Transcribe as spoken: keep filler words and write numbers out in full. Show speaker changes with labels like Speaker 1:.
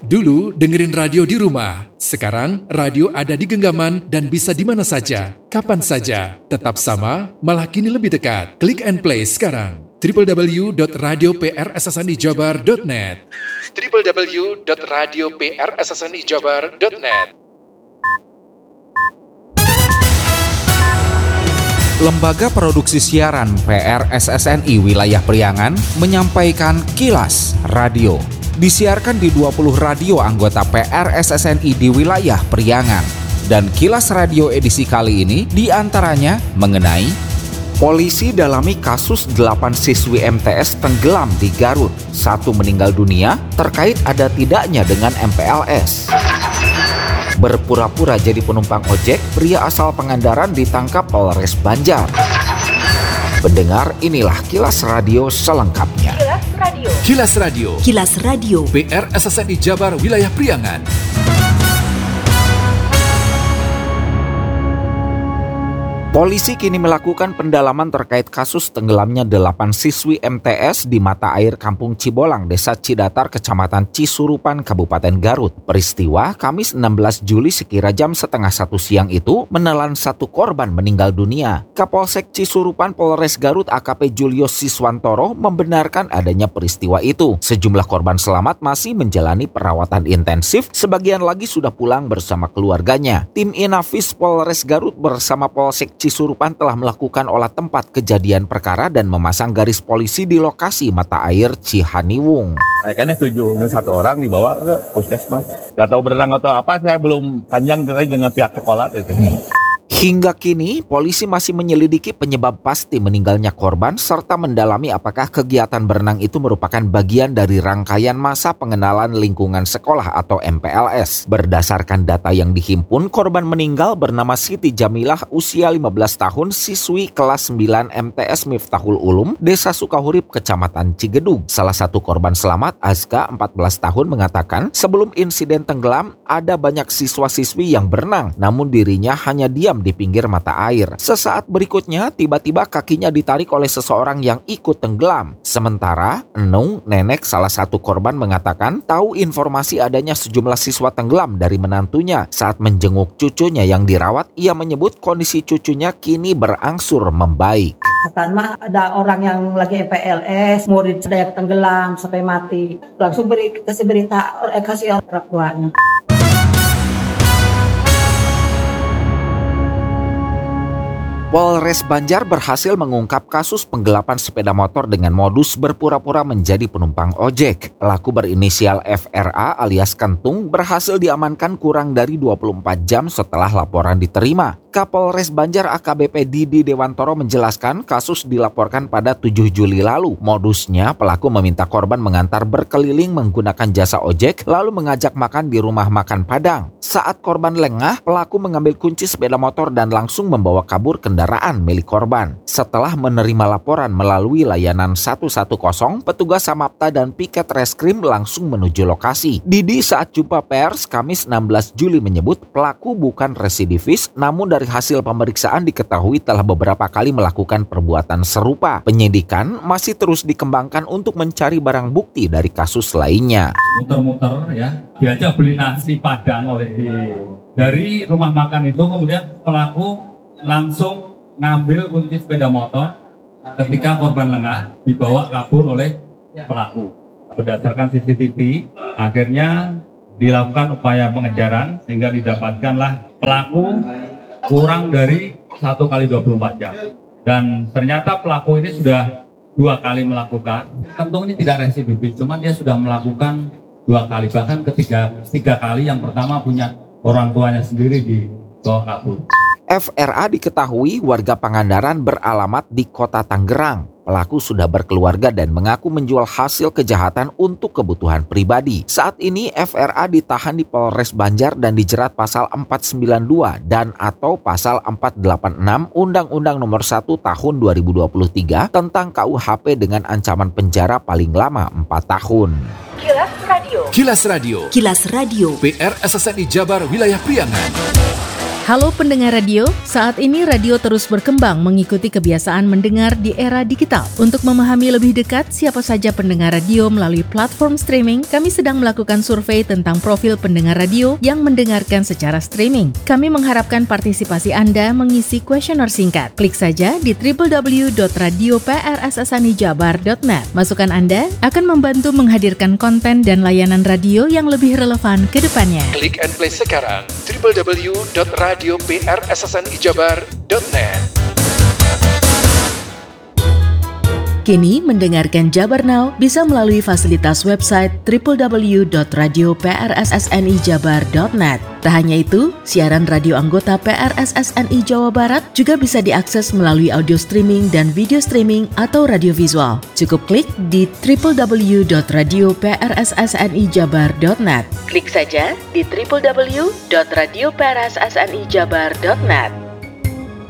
Speaker 1: Dulu dengerin radio di rumah, sekarang radio ada di genggaman dan bisa di mana saja, kapan saja. Tetap sama, malah kini lebih dekat. Klik and play sekarang. w w w dot radio p r s s n i jabar dot net w w w dot radio p r s s n i jabar dot net.
Speaker 2: Lembaga Produksi Siaran P R S S N I Wilayah Priangan menyampaikan Kilas Radio. Disiarkan di dua puluh radio anggota P R S S N I di wilayah Priangan. Dan Kilas Radio edisi kali ini diantaranya mengenai polisi dalami kasus delapan siswi M T S tenggelam di Garut. Satu meninggal dunia terkait ada tidaknya dengan M P L S. Berpura-pura jadi penumpang ojek, pria asal Pangandaran ditangkap Polres Banjar. Pendengar, inilah Kilas Radio selengkapnya.
Speaker 1: Kilas Radio. Kilas Radio.
Speaker 3: Kilas Radio.
Speaker 1: P R S S N I Jabar Wilayah Priangan.
Speaker 2: Polisi kini melakukan pendalaman terkait kasus tenggelamnya delapan siswi M T S di mata air Kampung Cibolang, Desa Cidatar, Kecamatan Cisurupan, Kabupaten Garut. Peristiwa Kamis enam belas Juli sekira jam setengah satu siang itu menelan satu korban meninggal dunia. Kapolsek Cisurupan Polres Garut A K P Julius Siswantoro membenarkan adanya peristiwa itu. Sejumlah korban selamat masih menjalani perawatan intensif, sebagian lagi sudah pulang bersama keluarganya. Tim Inafis Polres Garut bersama Polsek Cisurupan telah melakukan olah tempat kejadian perkara dan memasang garis polisi di lokasi mata air Cihaniwung.
Speaker 4: Kayaknya tujuh, satu orang dibawa ke puskesmas. Gak tahu berenang atau apa, saya belum panjang dengan pihak sekolah. Itu.
Speaker 2: Hingga kini, polisi masih menyelidiki penyebab pasti meninggalnya korban serta mendalami apakah kegiatan berenang itu merupakan bagian dari rangkaian masa pengenalan lingkungan sekolah atau M P L S. Berdasarkan data yang dihimpun, korban meninggal bernama Siti Jamilah, usia lima belas tahun, siswi kelas sembilan M T S Miftahul Ulum, Desa Sukahurip, Kecamatan Cigedug. Salah satu korban selamat, Azka, empat belas tahun, mengatakan sebelum insiden tenggelam, ada banyak siswa-siswi yang berenang, namun dirinya hanya diam di pinggir mata air. Sesaat berikutnya, tiba-tiba kakinya ditarik oleh seseorang yang ikut tenggelam. Sementara, Enung, nenek salah satu korban, mengatakan tahu informasi adanya sejumlah siswa tenggelam dari menantunya. Saat menjenguk cucunya yang dirawat, ia menyebut kondisi cucunya kini berangsur membaik.
Speaker 5: Karena ada orang yang lagi M P L S, murid ada yang tenggelam sampai mati. Langsung beri kasih berita, eh, kasih orang tuanya.
Speaker 2: Polres Banjar berhasil mengungkap kasus penggelapan sepeda motor dengan modus berpura-pura menjadi penumpang ojek. Pelaku berinisial F R A alias Kentung berhasil diamankan kurang dari dua puluh empat jam setelah laporan diterima. Kapolres Banjar A K B P Didi Dewantoro menjelaskan kasus dilaporkan pada tujuh Juli lalu. Modusnya, pelaku meminta korban mengantar berkeliling menggunakan jasa ojek lalu mengajak makan di rumah makan Padang. Saat korban lengah, pelaku mengambil kunci sepeda motor dan langsung membawa kabur kendaraan milik korban. Setelah menerima laporan melalui layanan seratus sepuluh, petugas Samapta dan piket reskrim langsung menuju lokasi. Didi saat jumpa pers Kamis enam belas Juli menyebut pelaku bukan residivis, namun dari hasil pemeriksaan diketahui telah beberapa kali melakukan perbuatan serupa. Penyidikan masih terus dikembangkan untuk mencari barang bukti dari kasus lainnya.
Speaker 6: Muter-muter ya, diajak beli nasi Padang oleh di, dari rumah makan itu, kemudian pelaku langsung ngambil kunci sepeda motor ketika korban lengah, dibawa kabur oleh pelaku. Berdasarkan C C T V, akhirnya dilakukan upaya pengejaran sehingga didapatkanlah pelaku kurang dari satu kali dua puluh empat jam. Dan ternyata pelaku ini sudah dua kali melakukan. Tentu ini tidak residivis, cuman dia sudah melakukan dua kali, bahkan ketiga tiga kali. Yang pertama punya orang tuanya sendiri dibawa kabur.
Speaker 2: F R A diketahui warga Pangandaran beralamat di Kota Tangerang. Pelaku sudah berkeluarga dan mengaku menjual hasil kejahatan untuk kebutuhan pribadi. Saat ini F R A ditahan di Polres Banjar dan dijerat pasal empat sembilan dua dan atau pasal empat delapan enam Undang-Undang Nomor satu Tahun dua ribu dua puluh tiga tentang K U H P dengan ancaman penjara paling lama empat tahun.
Speaker 1: Kilas Radio. Kilas Radio.
Speaker 3: Kilas Radio.
Speaker 1: P R S S N I Jabar Wilayah Priangan.
Speaker 3: Halo pendengar radio, saat ini radio terus berkembang mengikuti kebiasaan mendengar di era digital. Untuk memahami lebih dekat siapa saja pendengar radio melalui platform streaming, kami sedang melakukan survei tentang profil pendengar radio yang mendengarkan secara streaming. Kami mengharapkan partisipasi Anda mengisi kuesioner singkat. Klik saja di w w w dot radio p r s s n i jabar dot net. Masukan Anda akan membantu menghadirkan konten dan layanan radio yang lebih relevan ke depannya.
Speaker 1: Klik and play sekarang w w w dot radio p r s s n i jabar dot net.
Speaker 3: Kini mendengarkan Jabar Now bisa melalui fasilitas website w w w dot radio p r s s n i jabar dot net. Tak hanya itu, siaran radio anggota P R S S N I Jawa Barat juga bisa diakses melalui audio streaming dan video streaming atau radio visual. Cukup klik di w w w dot radio p r s s n i jabar dot net. Klik saja di w w w dot radio p r s s n i jabar dot net.